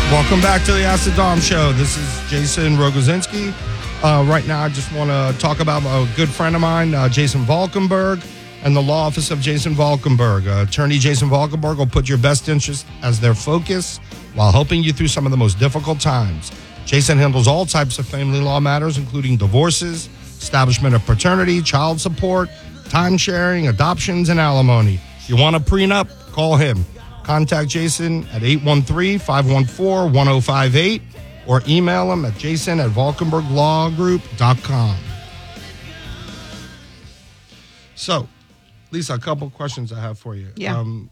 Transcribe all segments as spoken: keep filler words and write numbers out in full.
Welcome back to the Ask the Dom Show. This is Jason Rogozinski. Uh, right now, I just want to talk about a good friend of mine, uh, Jason Valkenburg, and the law office of Jason Valkenburg. Uh, attorney Jason Valkenburg will put your best interest as their focus while helping you through some of the most difficult times. Jason handles all types of family law matters, including divorces, establishment of paternity, child support, time sharing, adoptions, and alimony. If you want a prenup, call him. Contact Jason at eight one three, five one four, one zero five eight or email him at jason at valkenburg law group dot com. So, Lisa, a couple questions I have for you. Yeah. Um,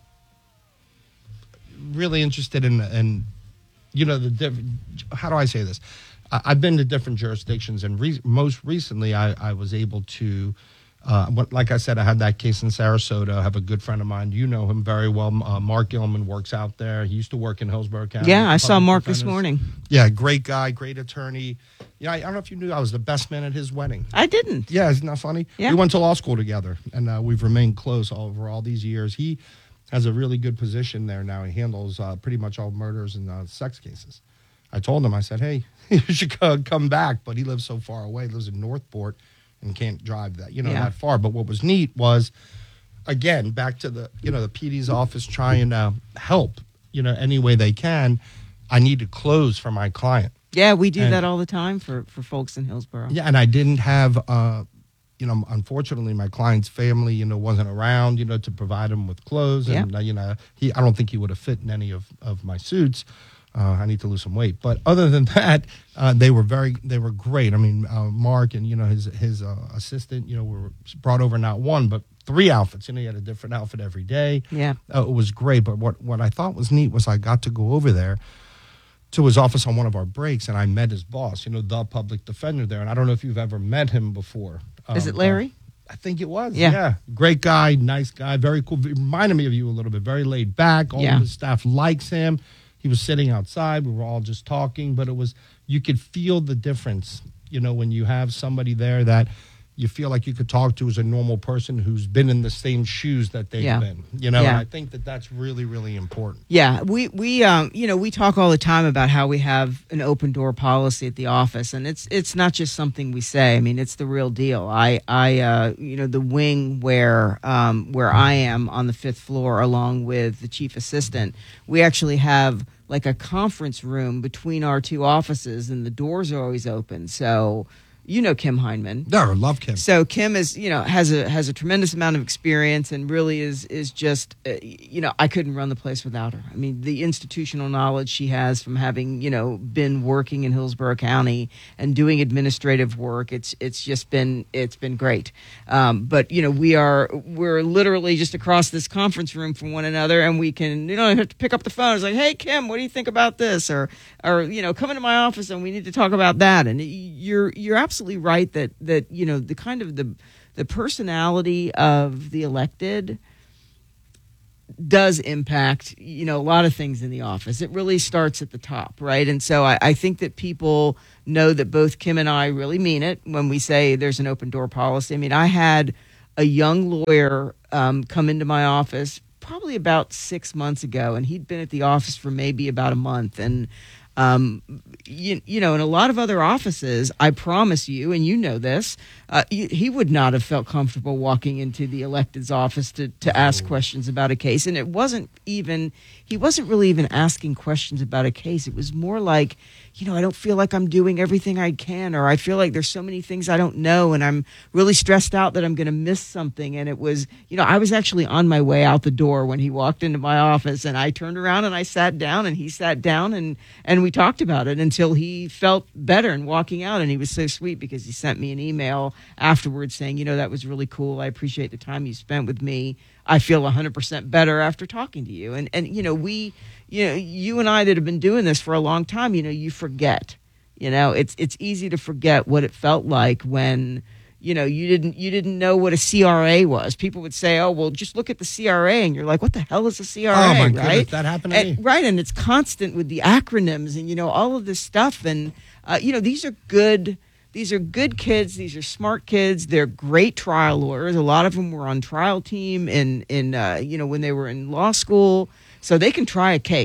really interested in, in you know, the diff- how do I say this? I, I've been to different jurisdictions, and re- most recently I, I was able to Uh, but like I said, I had that case in Sarasota. I have a good friend of mine. You know him very well. Uh, Mark Gilman works out there. He used to work in Hillsborough County. Yeah, I saw Mark this morning. Yeah, great guy, great attorney. Yeah, I, I don't know if you knew I was the best man at his wedding. I didn't. Yeah, isn't that funny? Yeah. We went to law school together, and uh, we've remained close over all these years. He has a really good position there now. He handles uh, pretty much all murders and uh, sex cases. I told him, I said, hey, you should come back, but he lives so far away. He lives in Northport. And can't drive that, you know, yeah. that far. But what was neat was, again, back to the, you know, the P D's office trying to help, you know, any way they can. I need to close for my client. Yeah, we do and, that all the time for, for folks in Hillsborough. Yeah, and I didn't have, uh, you know, unfortunately, my client's family, you know, wasn't around, you know, to provide him with clothes. And, yeah. uh, you know, he, I don't think he would have fit in any of, of my suits. Uh, I need to lose some weight, but other than that, uh, they were very, they were great. I mean, uh, Mark and you know his his uh, assistant, you know, were brought over not one but three outfits. You know, he had a different outfit every day. Yeah, uh, it was great. But what what I thought was neat was I got to go over there to his office on one of our breaks, and I met his boss. You know, the public defender there, and I don't know if you've ever met him before. Is um, it Larry? Uh, I think it was. Yeah. yeah, great guy, nice guy, very cool. Reminded me of you a little bit. Very laid back. All yeah. of his staff likes him. He was sitting outside. We were all just talking, but it was, you could feel the difference, you know, when you have somebody there that you feel like you could talk to as a normal person who's been in the same shoes that they've yeah. been, you know, yeah. and I think that that's really, really important. Yeah, we, we um, you know, we talk all the time about how we have an open door policy at the office, and it's it's not just something we say. I mean, it's the real deal. I, I uh, you know, the wing where um, where I am on the fifth floor along with the chief assistant, we actually have like a conference room between our two offices, and the doors are always open. So, you know Kim Heineman. No, I love Kim. So Kim is, you know, has a has a tremendous amount of experience, and really is is just, uh, you know, I couldn't run the place without her. I mean, the institutional knowledge she has from having, you know, been working in Hillsborough County and doing administrative work, it's it's just been it's been great. Um, but you know, we are we're literally just across this conference room from one another, and we can, you know, have to pick up the phone. It's like, hey Kim, what do you think about this? Or or you know, come into my office and we need to talk about that. And you're you're absolutely absolutely right that that you know the kind of the the personality of the elected does impact, you know, a lot of things in the office. It really starts at the top, right? And so I, I think that people know that both Kim and I really mean it when we say there's an open door policy. I mean, I had a young lawyer um, come into my office probably about six months ago, and he'd been at the office for maybe about a month, and Um, you, you know, in a lot of other offices, I promise you, and you know this, uh, he, he would not have felt comfortable walking into the elected's office to, to ask questions about a case. And it wasn't even, he wasn't really even asking questions about a case. It was more like, you know, I don't feel like I'm doing everything I can, or I feel like there's so many things I don't know, and I'm really stressed out that I'm going to miss something. And it was, you know, I was actually on my way out the door when he walked into my office, and I turned around and I sat down, and he sat down, and, and we talked about it until he felt better and walking out. And he was so sweet because he sent me an email afterwards saying, you know, that was really cool. I appreciate the time you spent with me. I feel one hundred percent better after talking to you. And, and you know, we, you know, you and I that have been doing this for a long time, you know, you forget, you know, it's, it's easy to forget what it felt like when, you know, you didn't, you didn't know what a C R A was. People would say, oh, well, just look at the C R A. And you're like, what the hell is a C R A? Oh my right? goodness, that happened to and, me. Right. And it's constant with the acronyms and, you know, all of this stuff. And, uh, you know, these are good, these are good kids. These are smart kids. They're great trial lawyers. A lot of them were on trial team in, in, uh, you know, when they were in law school, so they can try a case.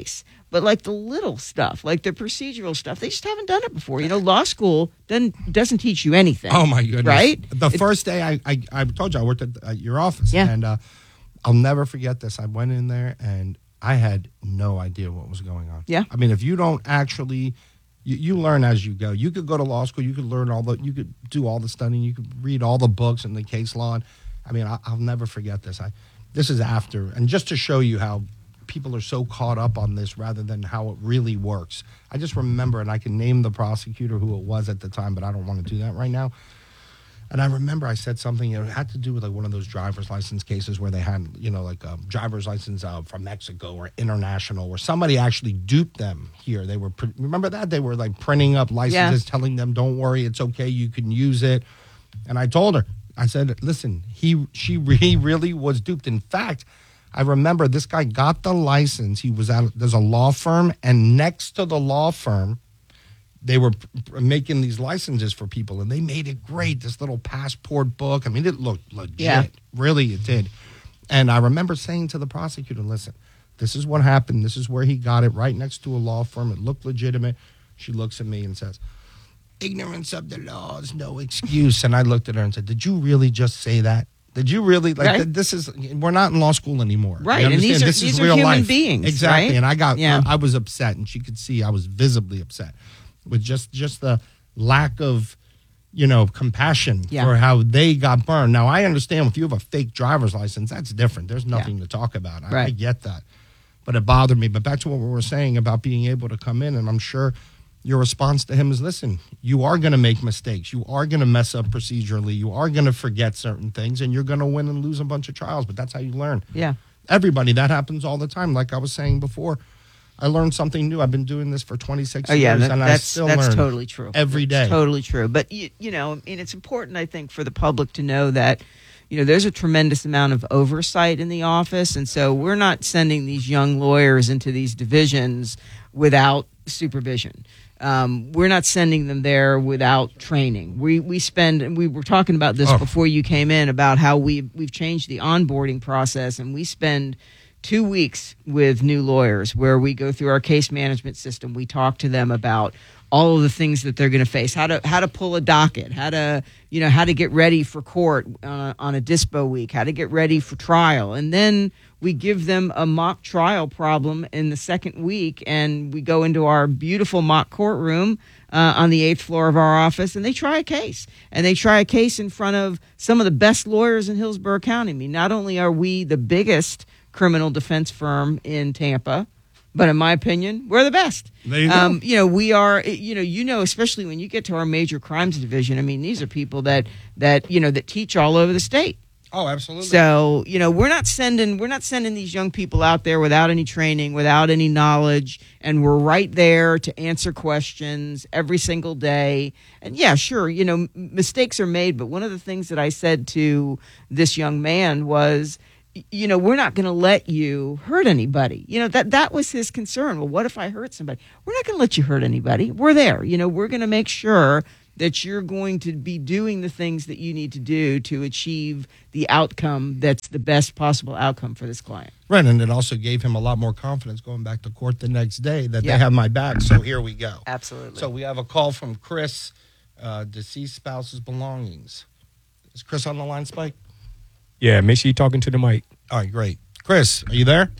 but like the little stuff, like the procedural stuff, they just haven't done it before. You know, law school doesn't doesn't teach you anything. Oh my goodness! Right? The It- first day I, I I told you I worked at, at your office, Yeah. and uh, I'll never forget this. I went in there and I had no idea what was going on. Yeah. I mean, if you don't actually, you, you learn as you go. You could go to law school. You could learn all the. You could do all the studying. You could read all the books and the case law. And, I mean, I, I'll never forget this. I this is after, and just to show you how people are so caught up on this rather than how it really works. I just remember, and I can name the prosecutor who it was at the time, but I don't want to do that right now. And I remember I said something, you know, it had to do with like one of those driver's license cases where they had, you know, like a driver's license uh, from Mexico or international, where somebody actually duped them here. They were, pr- remember that? They were like printing up licenses, telling them, don't worry, it's okay, you can use it. And I told her, I said, listen, he, she, he really was duped. In fact, I remember this guy got the license. He was at, there's a law firm, and next to the law firm, they were p- making these licenses for people, and they made it great. This little passport book. I mean, it looked legit. Yeah. Really, it did. And I remember saying to the prosecutor, listen, this is what happened. This is where he got it, right next to a law firm. It looked legitimate. She looks at me and says, ignorance of the law is no excuse. And I looked at her and said, did you really just say that? Did you really? Like, Right. th- this is, we're not in law school anymore. Right, You and these understand? are- this these is are real human life. beings, Exactly. right? And I got, Yeah. I, I was upset, and she could see I was visibly upset with just, just the lack of, you know, compassion Yeah. for how they got burned. Now, I understand if you have a fake driver's license, that's different. There's nothing to talk about. I, I Right. get that. But it bothered me. But back to what we were saying about being able to come in, and I'm sure your response to him is, listen, you are going to make mistakes. You are going to mess up procedurally. You are going to forget certain things, and you're going to win and lose a bunch of trials. But that's how you learn. Yeah. Everybody, that happens all the time. Like I was saying before, I learned something new. I've been doing this for twenty-six Oh yeah, years, that, and I that's still that's learn totally true. every It's day. totally true. But you, you know, I mean, it's important, I think, for the public to know that, you know, there's a tremendous amount of oversight in the office, and so we're not sending these young lawyers into these divisions without supervision. Um, we're not sending them there without training. We we spend, and we were talking about this Oh. before you came in, about how we we've changed the onboarding process, and we spend two weeks with new lawyers where we go through our case management system. We talk to them about all of the things that they're going to face, how to how to pull a docket, how to you know how to get ready for court on a, on a dispo week, how to get ready for trial, and then we give them a mock trial problem in the second week, and we go into our beautiful mock courtroom uh, on the eighth floor of our office, and they try a case, and they try a case in front of some of the best lawyers in Hillsborough County. I mean, not only are we the biggest criminal defense firm in Tampa, but in my opinion, we're the best. There you go. Um, you know, we are. You know, you know, especially when you get to our major crimes division. I mean, these are people that that you know that teach all over the state. Oh, absolutely. So you know, we're not sending we're not sending these young people out there without any training, without any knowledge, and we're right there to answer questions every single day. And yeah, sure, you know, m- mistakes are made, but one of the things that I said to this young man was, you know, we're not going to let you hurt anybody. You know, that that was his concern. Well, what if I hurt somebody? We're not going to let you hurt anybody. We're there. You know, we're going to make sure that you're going to be doing the things that you need to do to achieve the outcome that's the best possible outcome for this client. Right, and it also gave him a lot more confidence going back to court the next day that Yeah. they have my back. So here we go. Absolutely. So we have a call from Chris, uh, deceased spouse's belongings. Is Chris on the line, Spike? Yeah, make sure you're talking to the mic. All right, great. Chris, are you there?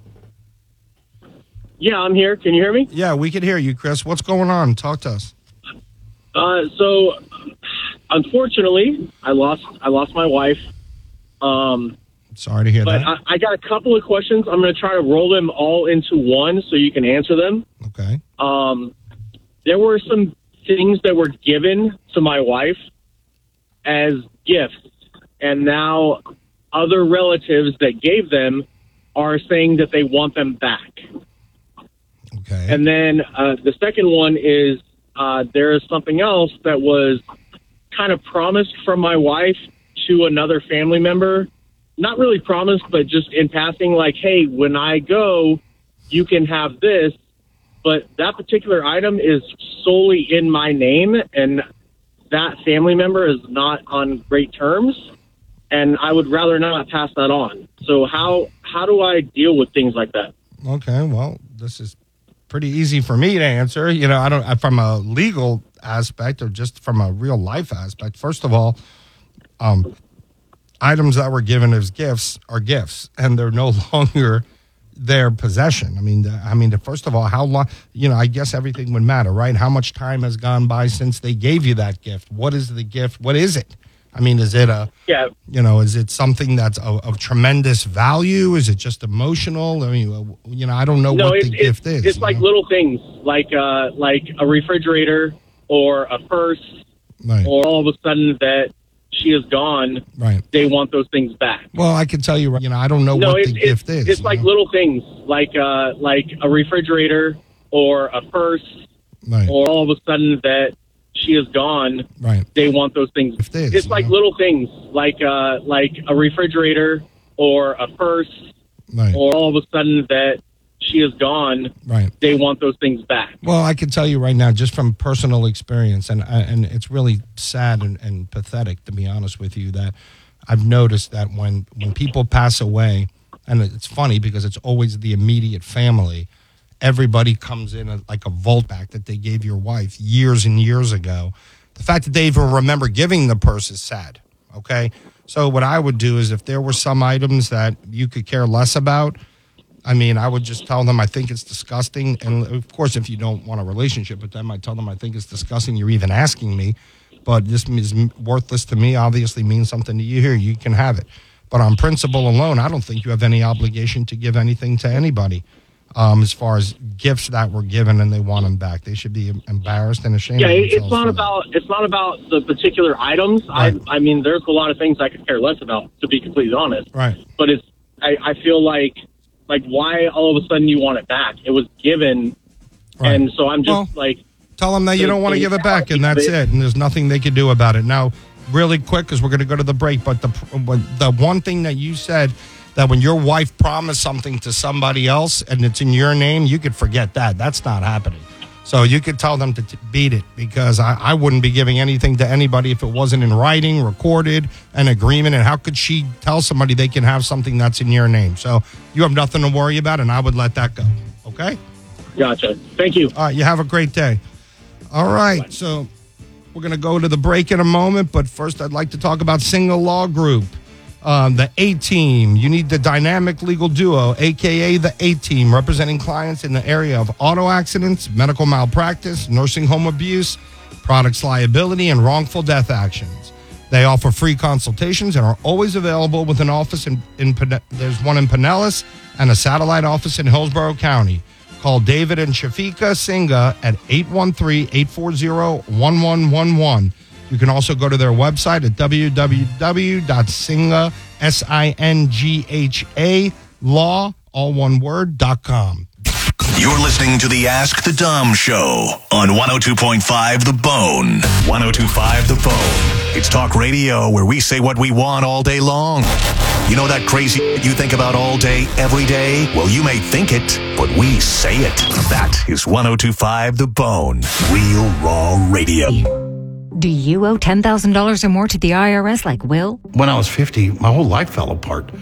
Yeah, I'm here. Can you hear me? Yeah, we can hear you, Chris. What's going on? Talk to us. Uh, so, unfortunately, I lost I lost my wife. Um, Sorry to hear but that. I, I got a couple of questions. I'm going to try to roll them all into one so you can answer them. Okay. Um, there were some things that were given to my wife as gifts, and now other relatives that gave them are saying that they want them back. Okay. And then uh, the second one is uh, there is something else that was kind of promised from my wife to another family member. Not really promised, but just in passing, like, hey, when I go, you can have this. But that particular item is solely in my name, and that family member is not on great terms, and I would rather not pass that on. So how how do I deal with things like that? Okay, well, this is pretty easy for me to answer. You know, I don't from a legal aspect or just from a real life aspect. First of all, um, items that were given as gifts are gifts, and they're no longer their possession. I mean, the, I mean, the, first of all, how long? You know, I guess everything would matter, right? How much time has gone by since they gave you that gift? What is the gift? What is it? I mean, is it a, Yeah. you know, is it something that's of, of tremendous value? Is it just emotional? I mean, uh, you know, I don't know No, what it's, the it's, gift is. it's you like know? little things, like uh, like a refrigerator or a purse, Right. or all of a sudden that she is gone, Right. they want those things back. Well, I can tell you, you know, I don't know No, what it's, the it's, gift is. it's you like know? little things, like uh, like a refrigerator or a purse, Right. or all of a sudden that she is gone, Right. they want those things. Gift is, It's you like know? little things, like uh, like a refrigerator or a purse, Right. or all of a sudden that she is gone, Right. they want those things back. Well, I can tell you right now, just from personal experience, and and it's really sad and, and pathetic, to be honest with you, that I've noticed that when, when people pass away, and it's funny because it's always the immediate family, everybody comes in a, like a vault back that they gave your wife years and years ago. The fact that they even remember giving the purse is sad, okay? So what I would do is if there were some items that you could care less about, I mean, I would just tell them I think it's disgusting. And of course, if you don't want a relationship with them, I tell them I think it's disgusting. You're even asking me, but this is worthless to me. Obviously means something to you here. You can have it. But on principle alone, I don't think you have any obligation to give anything to anybody um, as far as gifts that were given and they want them back. They should be embarrassed and ashamed Yeah, of it- themselves. it's not for that. about it's not about the particular items. Right. I I mean, there's a lot of things I could care less about, to be completely honest. Right. But it's I, I feel like like why all of a sudden you want it back? It was given, Right. and so I'm just Well, like, Tell them that you the- don't want to the give it back, and that's reality of it. And there's nothing they can do about it. Now, really quick, because we're going to go to the break, but the the one thing that you said, that when your wife promised something to somebody else and it's in your name, you could forget that. That's not happening. So you could tell them to t- beat it, because I, I wouldn't be giving anything to anybody if it wasn't in writing, recorded, an agreement. And how could she tell somebody they can have something that's in your name? So you have nothing to worry about, and I would let that go. Okay? gotcha. Thank you. All right, you have a great day. All right, so we're going to go to the break in a moment, but first I'd like to talk about Single Law Group, um, the A-Team. You need the dynamic legal duo, a k a the A-Team, representing clients in the area of auto accidents, medical malpractice, nursing home abuse, products liability, and wrongful death actions. They offer free consultations and are always available with an office in, in Pine- there's one in Pinellas and a satellite office in Hillsborough County. Call David and Shafika Singha at eight one three, eight four zero, one one one one. You can also go to their website at w w w dot singha, S I N G H A, law, all one word, dot com. You're listening to the Ask the Dom Show on one oh two point five The Bone. one oh two point five The Bone. It's talk radio where we say what we want all day long. You know that crazy you think about all day, every day? Well, you may think it, but we say it. That is one oh two point five The Bone. Real raw radio. Do you owe ten thousand dollars or more to the I R S like Will? When I was fifty, my whole life fell apart.